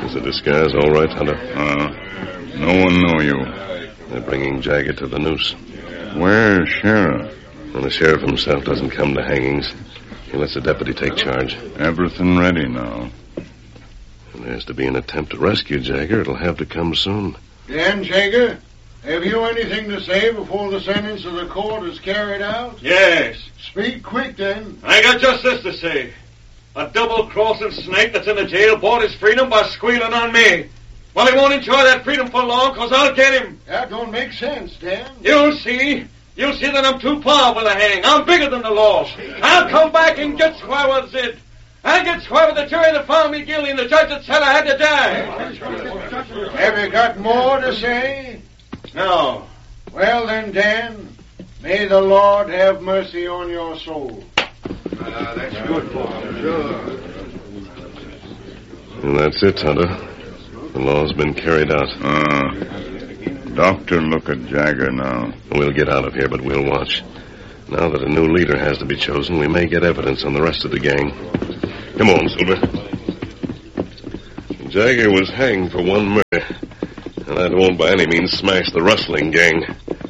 Is the disguise all right, Hunter? No one know you. They're bringing Jagger to the noose. Where's Sheriff? When the sheriff himself doesn't come to hangings, he lets the deputy take charge. Everything ready now. If there's to be an attempt to rescue Jagger, it'll have to come soon. Dan Jagger, have you anything to say before the sentence of the court is carried out? Yes. Speak quick, then. I got just this to say. A double-crossing snake that's in the jail bought his freedom by squealing on me. Well, he won't enjoy that freedom for long, because I'll get him. That don't make sense, Dan. You'll see. You'll see that I'm too powerful to hang. I'm bigger than the law. I'll come back and get square with it. I'll get square with the jury that found me guilty and the judge that said I had to die. Have you got more to say? No. Well, then, Dan, may the Lord have mercy on your soul. That's good, boy. Sure. And that's it, Hunter. The law's been carried out. Doctor, look at Jagger now. We'll get out of here, but we'll watch. Now that a new leader has to be chosen, we may get evidence on the rest of the gang. Come on, Silver. Jagger was hanged for one murder, and I won't by any means smash the rustling gang.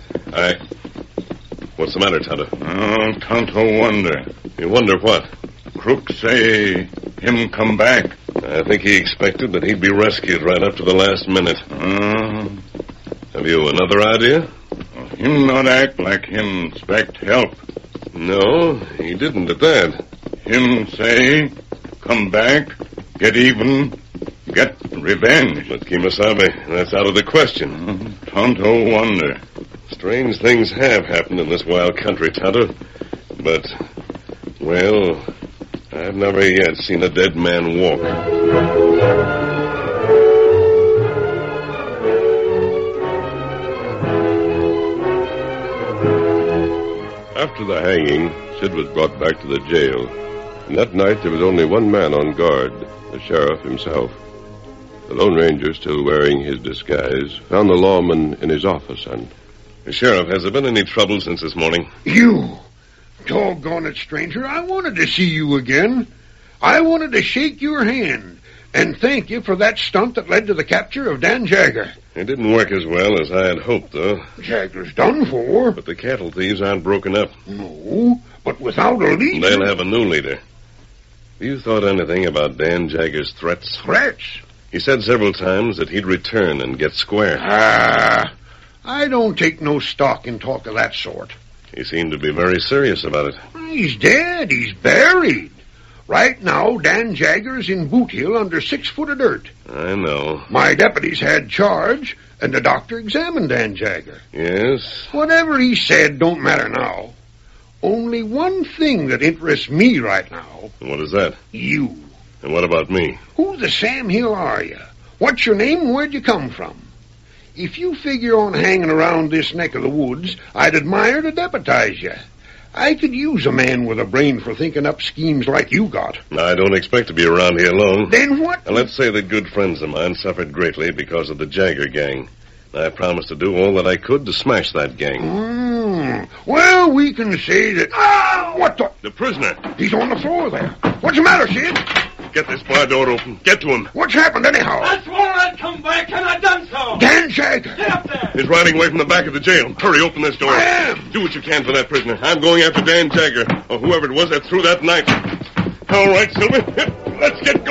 What's the matter, Tonto? Tonto wonder. You wonder what? Crook say him come back. I think he expected that he'd be rescued right up to the last minute. Have you another idea? Him not act like him expect help. No, he didn't at that. Him say, come back, get even, get revenge. But Kimasabe, that's out of the question. Tonto wonder. Strange things have happened in this wild country, Tonto. But, well, I've never yet seen a dead man walk. After the hanging, Sid was brought back to the jail. And that night there was only one man on guard, the sheriff himself. The Lone Ranger, still wearing his disguise, found the lawman in his office and... Sheriff, has there been any trouble since this morning? You! Doggone it, stranger. I wanted to see you again. I wanted to shake your hand and thank you for that stunt that led to the capture of Dan Jagger. It didn't work as well as I had hoped, though. Jagger's done for. But the cattle thieves aren't broken up. No, but without a leader... They'll have a new leader. Have you thought anything about Dan Jagger's threats? Threats? He said several times that he'd return and get square. I don't take no stock in talk of that sort. He seemed to be very serious about it. He's dead. He's buried. Right now, Dan Jagger's in Boot Hill under 6 foot of dirt. I know. My deputies had charge, and the doctor examined Dan Jagger. Yes? Whatever he said don't matter now. Only one thing that interests me right now. What is that? You. And what about me? Who the Sam Hill are you? What's your name and where'd you come from? If you figure on hanging around this neck of the woods, I'd admire to deputize you. I could use a man with a brain for thinking up schemes like you got. I don't expect to be around here long. Then what? Now, let's say that good friends of mine suffered greatly because of the Jagger gang. I promised to do all that I could to smash that gang. Well, we can say that... What the... The prisoner. He's on the floor there. What's the matter, Sid? Get this bar door open. Get to him. What's happened anyhow? I swore I'd come back, and I done so. Dan Jagger. Get up there. He's riding away from the back of the jail. Hurry, open this door. I am. Do what you can for that prisoner. I'm going after Dan Jagger, or whoever it was that threw that knife. All right, Silver. Let's get going.